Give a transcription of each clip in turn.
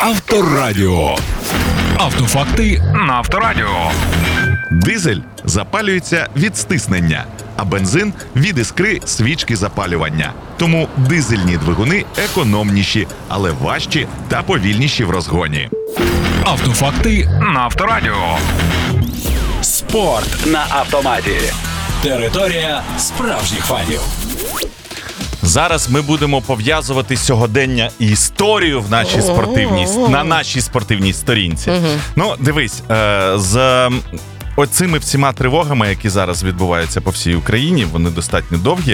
Авторадіо. Автофакти на Авторадіо. Дизель запалюється від стиснення, а бензин – від іскри свічки запалювання. Тому дизельні двигуни економніші, але важчі та повільніші в розгоні. Автофакти на Авторадіо. Спорт на автоматі. Територія справжніх фанів. Зараз ми будемо пов'язувати сьогодення і історію в нашій на нашій спортивній сторінці. Ну, дивись, з оцими всіма тривогами, які зараз відбуваються по всій Україні, вони достатньо довгі.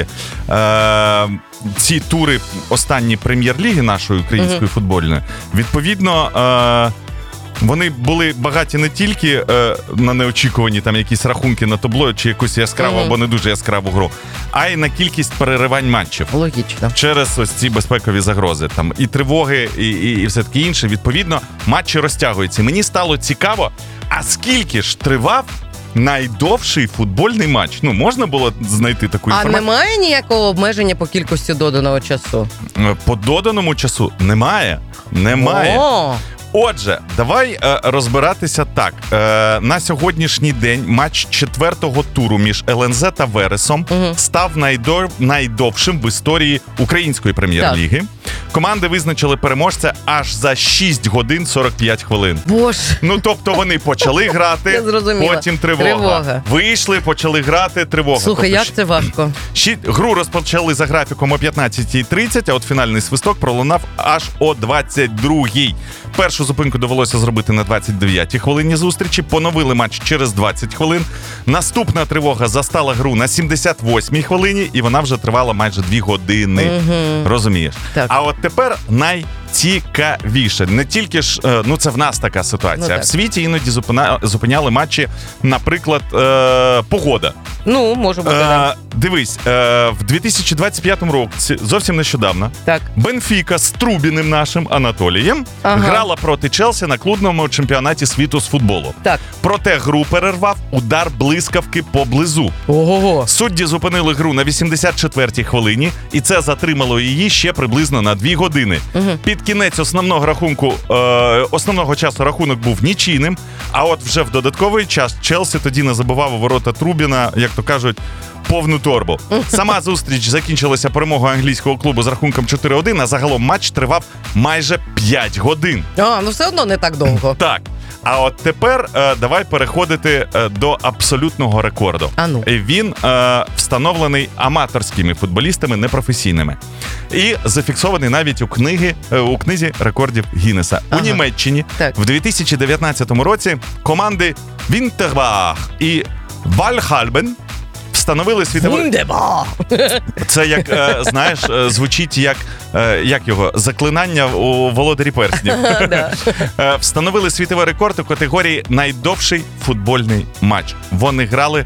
Ці тури останні прем'єр-ліги нашої української футбольної, відповідно, вони були багаті не тільки на неочікувані там якісь рахунки на табло чи якусь яскраву або не дуже яскраву гру, а й на кількість переривань матчів. Логічно. Через ось ці безпекові загрози. Там і тривоги, і все таке інше. Відповідно, матчі розтягуються. Мені стало цікаво, а скільки ж тривав найдовший футбольний матч? Ну, можна було знайти таку інформацію? А немає ніякого обмеження по кількості доданого часу? По доданому часу немає. О! Отже, давай розбиратися так. На сьогоднішній день матч 4-го туру між ЛНЗ та Вересом став найдовшим в історії української прем'єр-ліги. Команди визначили переможця аж за 6 годин 45 хвилин. Боже. Ну, тобто вони почали грати, потім тривога. Вийшли, почали грати, тривога. Слухай, тобто, як це важко. Гру розпочали за графіком о 15:30, а от фінальний свисток пролунав аж о 22:00. Першу зупинку довелося зробити на 29-й хвилині зустрічі, поновили матч через 20 хвилин. Наступна тривога застала гру на 78-й хвилині, і вона вже тривала майже 2 години. Розумієш? Так. А от тепер найцікавіше. Не тільки ж, ну це в нас така ситуація, а в світі іноді зупиняли матчі, наприклад, погода. Ну, може бути, так. Дивись, в 2025 році, зовсім нещодавно, Так. Бенфіка з Трубіним нашим Анатолієм грала проти Челсі на клубному чемпіонаті світу з футболу. Так. Проте гру перервав удар блискавки поблизу. Ого. Судді зупинили гру на 84-й хвилині, і це затримало її ще приблизно на 2 години. Під кінець основного часу рахунок був нічийним, а от вже в додатковий час Челсі тоді не забивав у ворота Трубіна, як то кажуть, повну торбу. Сама зустріч закінчилася перемогою англійського клубу з рахунком 4-1, а загалом матч тривав майже 5 годин. Ну все одно не так довго. Так. А от тепер давай переходити до абсолютного рекорду. Ну. Він встановлений аматорськими футболістами, непрофесійними. І зафіксований навіть у книзі рекордів Гіннеса. У Німеччині в 2019 році команди Вінтербах і Вальхальбен встановили світовий... Це як, знаєш, звучить як його, заклинання у володарі перснів. Встановили світовий рекорд у категорії найдовший футбольний матч. Вони грали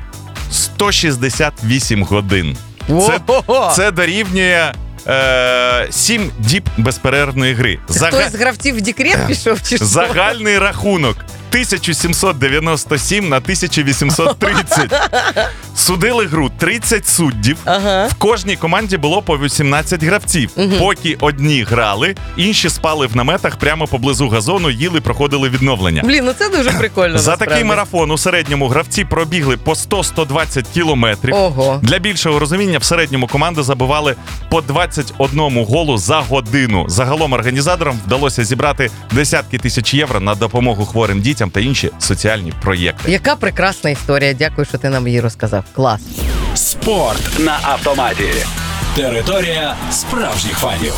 168 годин. Це дорівнює 7 діб безперервної гри. Хтось з гравців в декрет пішов чи що? Загальний рахунок 1797 на 1830. Судили гру 30 суддів. В кожній команді було по 18 гравців. Поки одні грали, інші спали в наметах прямо поблизу газону, їли, проходили відновлення. Блін, ну це дуже прикольно. За такий марафон у середньому гравці пробігли по 100-120 кілометрів. Ого. Для більшого розуміння, в середньому команди забивали по 21 голу за годину. Загалом організаторам вдалося зібрати десятки тисяч євро на допомогу хворим дітям та інші соціальні проєкти. Яка прекрасна історія. Дякую, що ти нам її розказав. Клас. Спорт на автоматі. Територія справжніх фанів.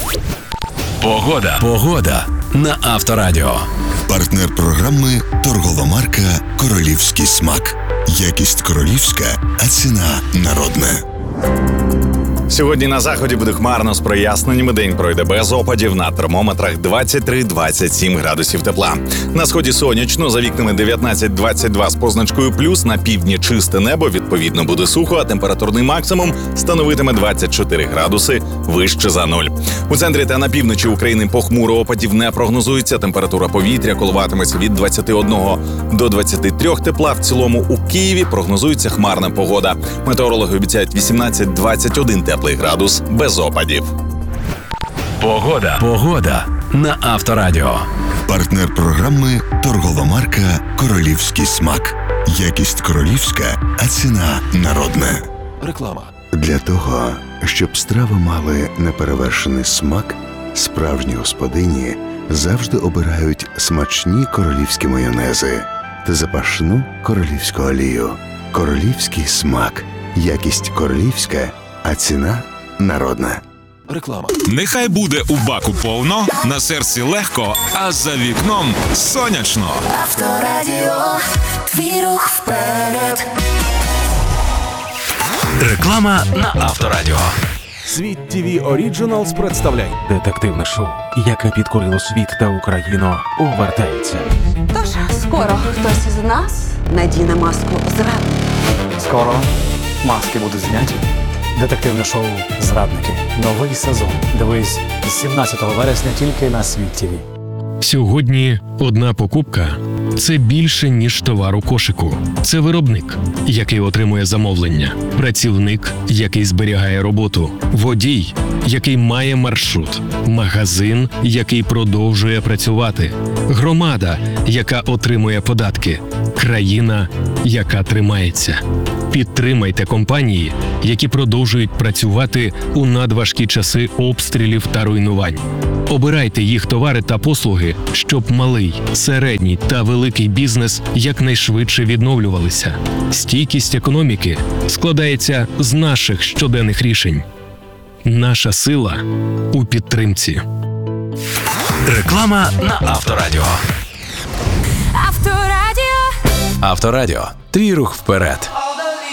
Погода на Авторадіо. Партнер програми торгова марка «Королівський смак». Якість королівська, а ціна народна. Сьогодні на заході буде хмарно з проясненнями. День пройде без опадів. На термометрах 23-27 градусів тепла. На сході сонячно, за вікнами 19-22 з позначкою плюс. На півдні чисте небо, відповідно буде сухо, а температурний максимум становитиме 24 градуси вище за 0. У центрі та на півночі України похмуро, опадів не прогнозується. Температура повітря коливатиметься від 21 до 23 тепла. В цілому у Києві прогнозується хмарна погода. Метеорологи обіцяють 18-21 теплий градус без опадів. Погода на Авторадіо. Партнер програми торгова марка «Королівський смак». Якість королівська, а ціна народна. Реклама. Для того, щоб страви мали неперевершений смак, справжні господині завжди обирають смачні королівські майонези та запашну королівську олію. Королівський смак. Якість королівська, а ціна народна. Реклама. Нехай буде у баку повно, на серці легко, а за вікном сонячно. Авторадіо, твій рух вперед. Реклама на Авторадіо. Світ TV Originals представляє Детективне шоу, яке підкорило світ та Україну, увертається. Тож, скоро хтось із нас надіне маску зрадника. Скоро маски будуть зняті. Детективне шоу «Зрадники». Новий сезон. Дивись з 17 вересня тільки на Світ ТВ. Сьогодні одна покупка – це більше, ніж товар у кошику. Це виробник, який отримує замовлення, працівник, який зберігає роботу, водій, який має маршрут, магазин, який продовжує працювати, громада, яка отримує податки, країна, яка тримається. Підтримайте компанії, які продовжують працювати у надважкі часи обстрілів та руйнувань. Обирайте їх товари та послуги, щоб малий, середній та великий бізнес якнайшвидше відновлювалися. Стійкість економіки складається з наших щоденних рішень. Наша сила у підтримці. Реклама на Авторадіо. Авторадіо. Авторадіо. Твій рух вперед.